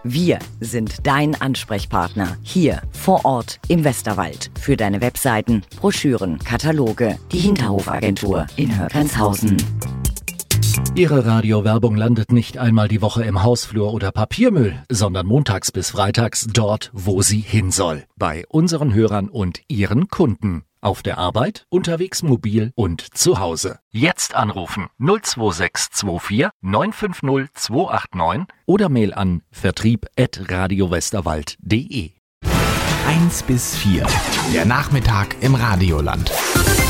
Wir sind dein Ansprechpartner hier vor Ort im Westerwald für deine Webseiten, Broschüren, Kataloge. Die Hinterhofagentur in Hörgrenzhausen. Ihre Radiowerbung landet nicht einmal die Woche im Hausflur oder Papiermüll, sondern montags bis freitags dort, wo sie hin soll. Bei unseren Hörern und ihren Kunden. Auf der Arbeit, unterwegs mobil und zu Hause. Jetzt anrufen 02624 950 289 oder Mail an vertrieb@radiowesterwald.de. 1 bis 4, der Nachmittag im Radioland.